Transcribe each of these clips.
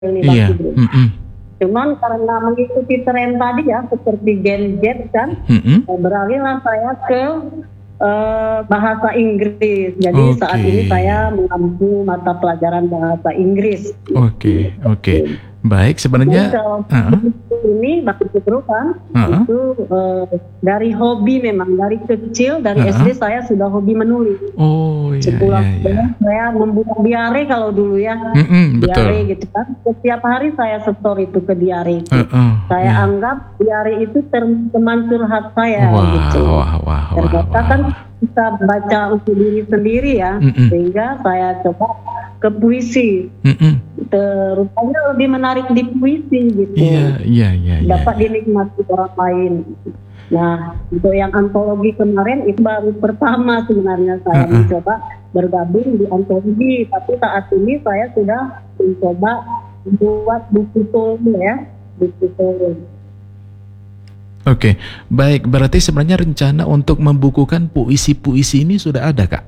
ini Bang Iya. Kibri. Mm-mm. Cuman karena mengikuti tren tadi ya, seperti Gen Z kan, Mm-mm. beralihlah saya ke bahasa Inggris. Jadi saat Oke. ini saya mengambil mata pelajaran bahasa Inggris. Oke. Oke. Baik, Jadi sebenarnya. kalau Uh-uh. ini Bang Kibri kan, Uh-uh. itu dari hobi memang, dari kecil, dari Uh-uh. SD saya sudah hobi menulis. Oh iya, Sepulang iya, iya. sekolah saya membuat diare kalau dulu ya, Mm-mm, diare betul. gitu kan. Setiap hari saya setor itu ke diare itu. Uh-uh, Saya iya. anggap diare itu teman curhat saya Wah, gitu. wah, wah, wah, Ternyata wah, kan wah. bisa baca untuk diri sendiri ya, Mm-mm. sehingga saya coba ke puisi. Mm-mm. Rupanya lebih menarik di puisi gitu, Iya, iya, iya, iya. dapat dinikmati orang lain. Nah, untuk yang antologi kemarin itu baru pertama sebenarnya saya Uh-uh. mencoba bergabung di antologi, tapi saat ini saya sudah mencoba membuat buku solo ya, buku solo. Oke, baik. Berarti sebenarnya rencana untuk membukukan puisi-puisi ini sudah ada, Kak?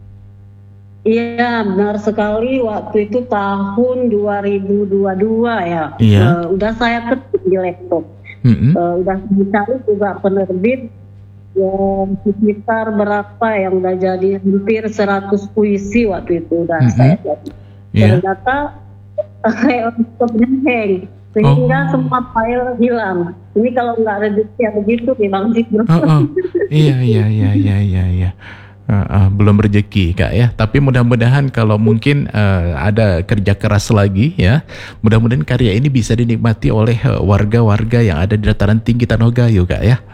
Iya, benar sekali. Waktu itu tahun 2022 ya. Iya. Udah saya ketik di laptop. Mm-mm. Udah dicari juga penerbit yang sekitar berapa yang udah jadi hampir 100 puisi waktu itu udah saya jadi. Iya. Ternyata laptopnya hang, sehingga Oh. semua file hilang. Ini kalau nggak rezeki ya begitu nih Bang Zikro. Iya, iya, iya, iya, iya, iya. Belum rezeki, Kak ya. Tapi mudah-mudahan kalau mungkin ada kerja keras lagi ya, mudah-mudahan karya ini bisa dinikmati oleh warga-warga yang ada di dataran tinggi Tanogayo, Kak ya.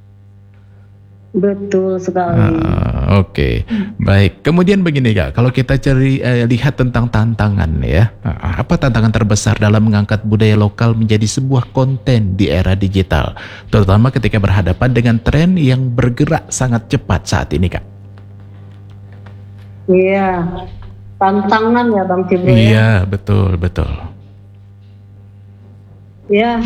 Betul sekali. Oke, baik. Kemudian begini, Kak, kalau kita lihat tentang tantangan ya, apa tantangan terbesar dalam mengangkat budaya lokal menjadi sebuah konten di era digital, terutama ketika berhadapan dengan tren yang bergerak sangat cepat saat ini, Kak? Iya, tantangan ya Bang Cibro ya. Iya, betul, betul. Ya,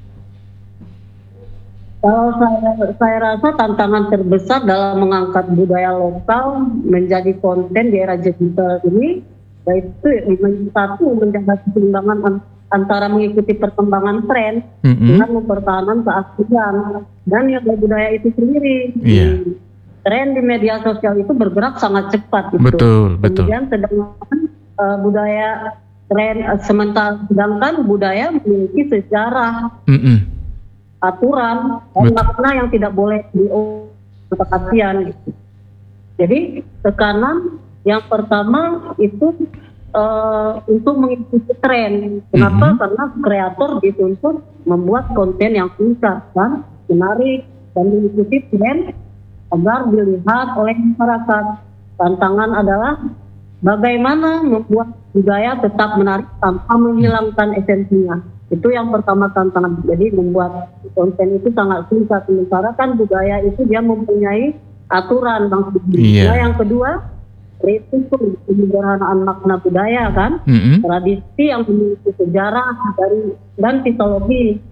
kalau saya rasa tantangan terbesar dalam mengangkat budaya lokal menjadi konten di era digital ini, yaitu satu menjaga keseimbangan antara mengikuti perkembangan tren dengan mempertahankan keaslian dan nilai budaya itu sendiri. Iya. Tren di media sosial itu bergerak sangat cepat gitu. Betul, betul. Kemudian sedangkan budaya tren sedangkan budaya memiliki sejarah, aturan, dan makna yang tidak boleh diotak-atik gitu. Jadi tekanan yang pertama itu untuk mengikuti tren. Kenapa? Karena kreator dituntut membuat konten yang singkat kan, menarik dan mengikuti tren agar dilihat oleh masyarakat. Tantangan adalah bagaimana membuat budaya tetap menarik tanpa menghilangkan esensinya. Itu yang pertama tantangan. Jadi membuat konten itu sangat singkat, sementara kan budaya itu dia mempunyai aturan Bang. Iya. Nah, yang kedua, risiko penyederhanaan makna budaya kan, tradisi yang memiliki sejarah dan mitologi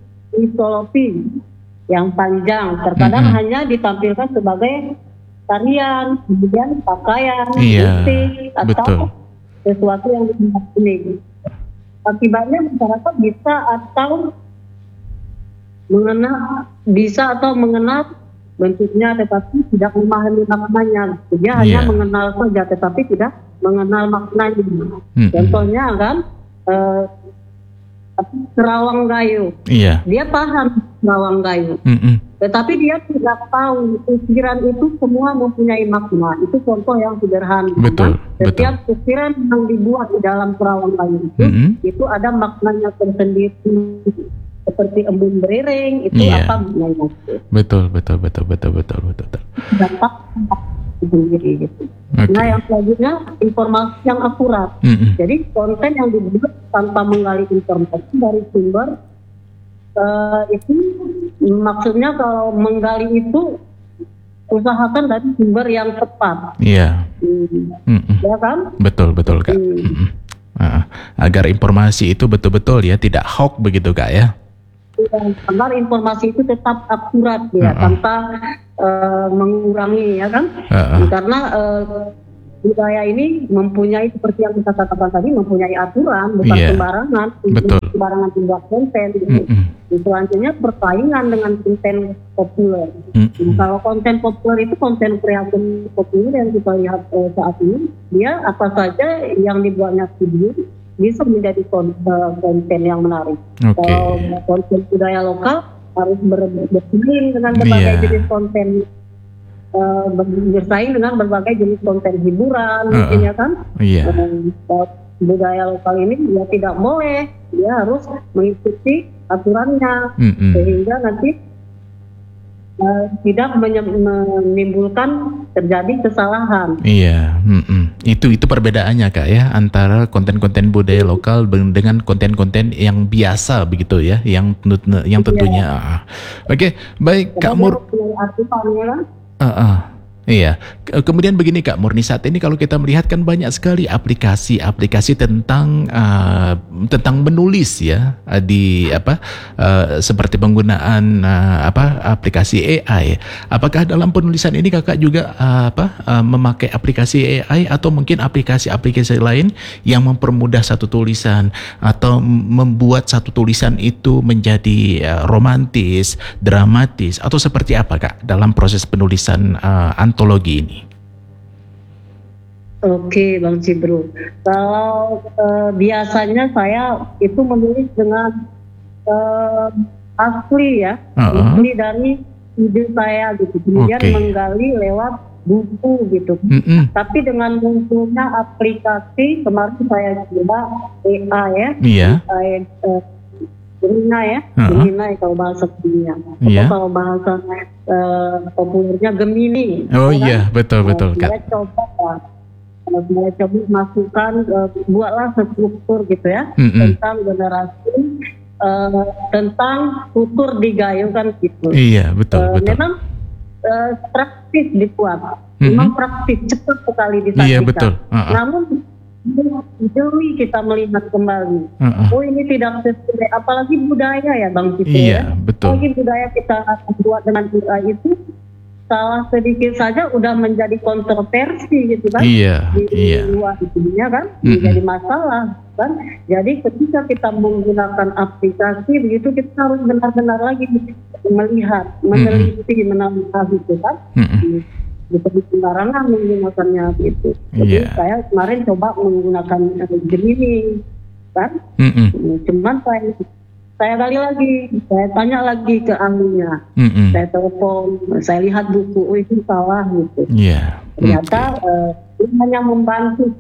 yang panjang terkadang hanya ditampilkan sebagai tarian, kemudian pakaian, musik atau sesuatu yang unik. Akibatnya masyarakat bisa atau mengenal bentuknya tetapi tidak memahami maknanya. Dia hanya mengenal saja tetapi tidak mengenal maknanya. Contohnya kan Kerawang Gayo. Iya. Dia paham Kerawang Gayo. Tetapi dia tidak tahu ukiran itu semua mempunyai makna. Itu contoh yang sederhana. Betul. Setiap ukiran yang dibuat di dalam Kerawang Gayo itu ada maknanya tersendiri. Seperti embun beriring itu apa maknanya? Betul. Dapat sendiri gitu. Nah, yang selanjutnya informasi yang akurat. Jadi konten yang dibuat tanpa menggali informasi dari sumber itu maksudnya kalau menggali itu usahakan dari sumber yang tepat. Iya. Ya kan? Betul Kak. Agar informasi itu betul-betul ya tidak hoax begitu Kak ya. Agar informasi itu tetap akurat ya tanpa mengurangi ya kan? Karena budaya ini mempunyai seperti yang kita katakan tadi, mempunyai aturan, bukan Iya, sembarangan, betul. sembarangan membuat konten. Gitu. Selanjutnya persaingan dengan konten populer. Kalau konten populer itu konten kreatif populer yang kita lihat saat ini, dia apa saja yang dibuatnya video bisa menjadi konten yang menarik. Kalau konten budaya lokal harus bersaing dengan berbagai jenis konten, bersaing dengan berbagai jenis konten hiburan, mungkin ya kan. Budaya lokal ini dia tidak boleh, dia harus mengikuti aturannya sehingga nanti tidak menimbulkan terjadi kesalahan. Iya, itu perbedaannya Kak ya antara konten-konten budaya lokal dengan konten-konten yang biasa begitu ya, yang tentunya. Oke, baik Kak Mur. Iya. Kemudian begini Kak Murni, saat ini kalau kita melihat kan banyak sekali aplikasi tentang menulis ya, seperti penggunaan aplikasi AI. Apakah dalam penulisan ini Kakak juga memakai aplikasi AI atau mungkin aplikasi-aplikasi lain yang mempermudah satu tulisan atau membuat satu tulisan itu menjadi romantis, dramatis atau seperti apa Kak dalam proses penulisan antologi ini? Oke, Bang Cibru. Kalau biasanya saya itu menulis dengan asli ya, asli dari ide saya gitu. Kemudian menggali lewat buku gitu. Tapi dengan munculnya aplikasi, kemarin saya coba AI ya, Gemini kalau bahasa dunia. Atau kalau bahasa populernya Gemini. Oh iya, betul Kak. Saya coba masukkan, buatlah struktur gitu ya, tentang generasi, tentang tutur digayungkan gitu. Iya, betul. Memang praktis dibuat, memang praktis, cepat sekali disajikan. Iya, betul. Namun jeli kita melihat kembali. Oh ini tidak sesuai, apalagi budaya ya Bang Cito. Iya, betul. Apalagi budaya kita buat dengan AI itu, salah sedikit saja udah menjadi kontroversi gitu kan. Di luar dunia kan, menjadi masalah kan. Jadi ketika kita menggunakan aplikasi begitu, kita harus benar-benar lagi melihat, meneliti, menambah gitu kan. Seperti sembarangan menggunakannya gitu. Jadi saya kemarin coba menggunakan Gemini kan. Cuman saya gali lagi, saya tanya lagi ke ahlinya, saya telepon, saya lihat buku, oh itu salah gitu. Ternyata ini hanya membantu.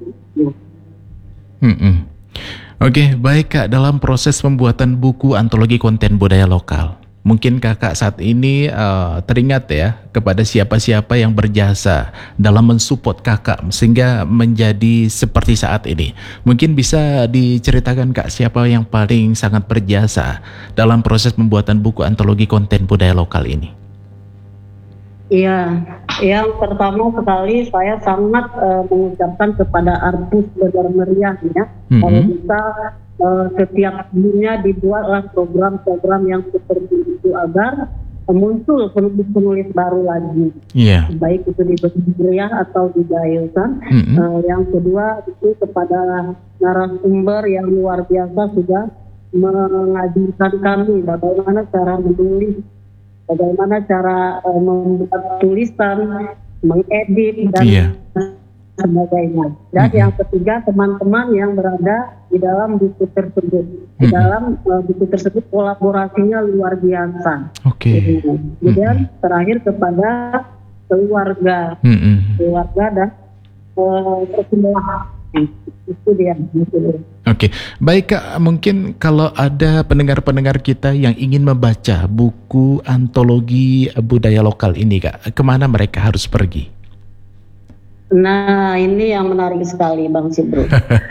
Oke, baik Kak, dalam proses pembuatan buku antologi konten budaya lokal, mungkin Kakak saat ini teringat ya kepada siapa-siapa yang berjasa dalam mensupport Kakak sehingga menjadi seperti saat ini. Mungkin bisa diceritakan Kak, siapa yang paling sangat berjasa dalam proses pembuatan buku antologi konten budaya lokal ini? Iya, yang pertama sekali saya sangat mengucapkan kepada Arpus Benar Meriah ya, kalau bisa setiap bulannya dibuatlah program-program yang seperti itu agar muncul penulis-penulis baru lagi. Baik itu di Benar Meriah atau di Gayosan. Yang kedua itu kepada narasumber yang luar biasa sudah mengajarkan kami bagaimana cara menulis, bagaimana cara membuat tulisan, mengedit dan sebagainya. Dan yang ketiga teman-teman yang berada di dalam buku tersebut. Di dalam buku tersebut kolaborasinya luar biasa. Kemudian terakhir kepada keluarga, keluarga dan persembahan. Itu dia. Baik Kak, mungkin kalau ada pendengar-pendengar kita yang ingin membaca buku antologi budaya lokal ini Kak, kemana mereka harus pergi? Nah ini yang menarik sekali Bang Cibru.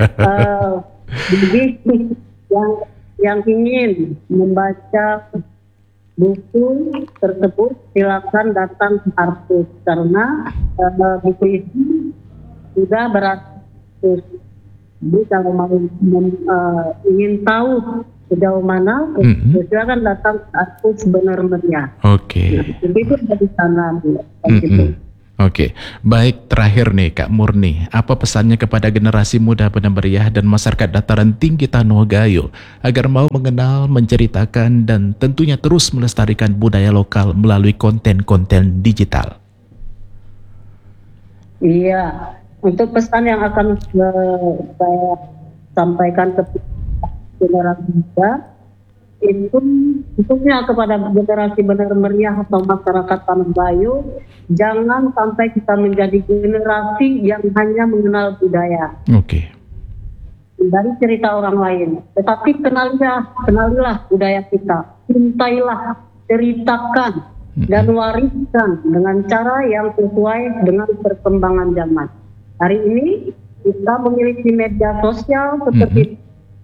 Jadi yang ingin membaca buku tersebut silakan datang ke Arpus karena buku itu sudah beratus. Jadi kalau mau ingin tahu sejauh mana, silakan datang ke Arpus Benar Meriah. Itu ada di sana. Oke, baik, terakhir nih Kak Murni, apa pesannya kepada generasi muda Banda Meriah dan masyarakat dataran tinggi Tanoh Gayo agar mau mengenal, menceritakan, dan tentunya terus melestarikan budaya lokal melalui konten-konten digital? Iya, untuk pesan yang akan saya sampaikan ke generasi muda itu khususnya kepada generasi Banda Meriah atau masyarakat Tanoh Gayo, jangan sampai kita menjadi generasi yang hanya mengenal budaya Oke. dari cerita orang lain, tetapi kenalilah budaya kita, cintailah, ceritakan dan wariskan dengan cara yang sesuai dengan perkembangan zaman. Hari ini kita memiliki media sosial seperti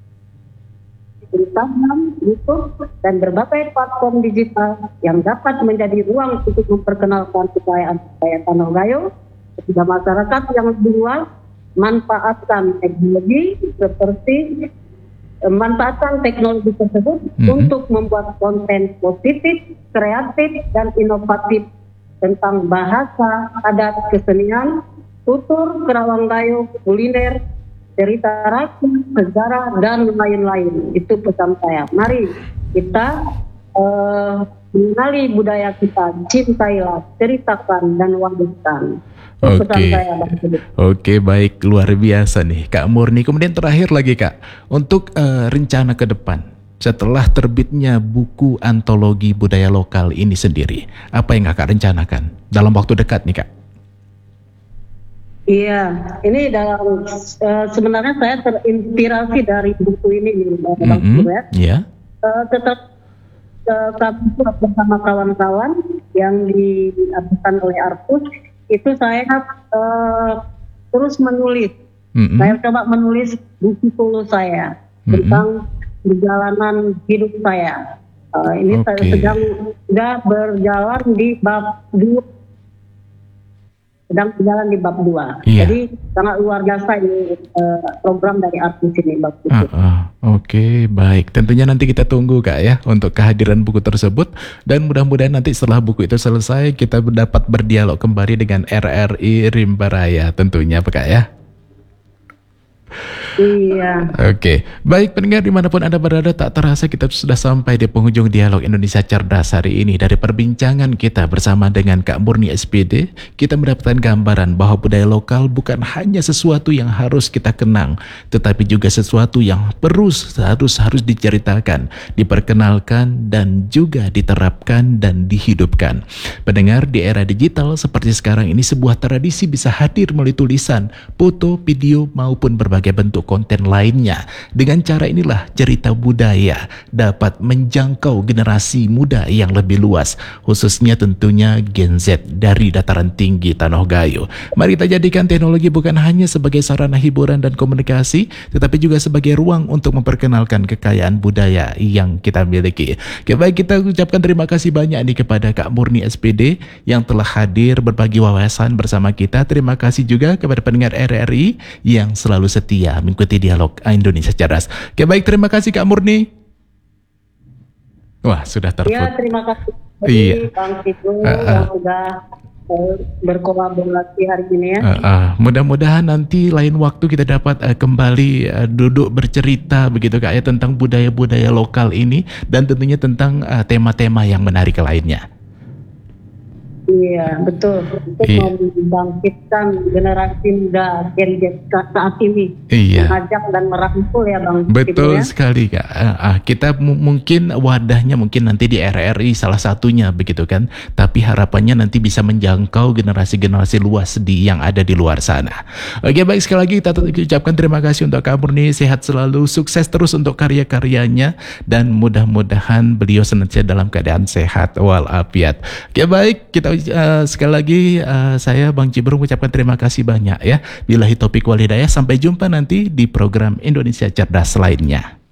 Instagram, YouTube, dan berbagai platform digital yang dapat menjadi ruang untuk memperkenalkan kekayaan budaya Tanoh Gayo kepada masyarakat yang lebih luas. Manfaatkan teknologi tersebut untuk membuat konten positif, kreatif, dan inovatif tentang bahasa, adat, kesenian, tutur, kerawang gayo, kuliner, cerita rakyat, sejarah, dan lain-lain. Itu pesan saya. Mari kita mengenali budaya kita, cintailah, ceritakan, dan wariskan. Itu pesan saya, Bang Philip. Oke, baik, luar biasa nih Kak Murni. Kemudian terakhir lagi Kak, untuk rencana ke depan setelah terbitnya buku antologi budaya lokal ini sendiri, apa yang Kakak rencanakan dalam waktu dekat nih Kak? Iya, ini dalam sebenarnya saya terinspirasi dari buku ini, Bang Philip. Ya. Tetap kami bersama kawan-kawan yang diadakan oleh Arpus, itu saya terus menulis. Saya coba menulis buku solo saya tentang perjalanan hidup saya. Ini saya sudah berjalan di bab 2. Sedang berjalan di bab 2. Iya. Jadi sangat luar biasa ini program dari Arpus ini, Bang. Oke, baik. Tentunya nanti kita tunggu Kak ya untuk kehadiran buku tersebut, dan mudah-mudahan nanti setelah buku itu selesai kita dapat berdialog kembali dengan RRI Rimba Raya tentunya Pak Kak ya. Iya. Oke, baik pendengar dimanapun Anda berada, tak terasa kita sudah sampai di penghujung dialog Indonesia Cerdas hari ini. Dari perbincangan kita bersama dengan Kak Murni SPD, kita mendapatkan gambaran bahwa budaya lokal bukan hanya sesuatu yang harus kita kenang, tetapi juga sesuatu yang harus diceritakan, diperkenalkan, dan juga diterapkan dan dihidupkan. Pendengar, di era digital seperti sekarang ini, sebuah tradisi bisa hadir melalui tulisan, foto, video, maupun berbagai bentuk konten lainnya. Dengan cara inilah cerita budaya dapat menjangkau generasi muda yang lebih luas, khususnya tentunya Gen Z dari dataran tinggi Tanoh Gayo. Mari kita jadikan teknologi bukan hanya sebagai sarana hiburan dan komunikasi, tetapi juga sebagai ruang untuk memperkenalkan kekayaan budaya yang kita miliki. Oke, baik, kita ucapkan terima kasih banyak nih kepada Kak Murni SPD yang telah hadir berbagi wawasan bersama kita. Terima kasih juga kepada pendengar RRI yang selalu setia mengikuti dialog Indonesia Cerdas. Oke, baik, terima kasih Kak Murni. Wah, sudah terputus. Ya, terima kasih Bang Tigo yang sudah berkolaborasi hari ini ya. Mudah-mudahan nanti lain waktu kita dapat kembali duduk bercerita begitu Kak ya tentang budaya-budaya lokal ini, dan tentunya tentang tema-tema yang menarik lainnya. Iya, betul. Untuk membangkitkan generasi muda Gen Z saat ini. Iya. Mengajak dan merangkul ya Bang. Betul ya? sekali Kak. Kita mungkin wadahnya mungkin nanti di RRI salah satunya begitu kan. Tapi harapannya nanti bisa menjangkau generasi-generasi luas yang ada di luar sana. Oke, baik, sekali lagi kita ucapkan terima kasih untuk Kak Murni. Sehat selalu, sukses terus untuk karya-karyanya, dan mudah-mudahan beliau senantiasa dalam keadaan sehat walafiat. Oke, baik, kita sekali lagi saya Bang Cibrung mengucapkan terima kasih banyak ya. Billahi taufiq wal hidayah. Sampai jumpa nanti di program Indonesia Cerdas lainnya.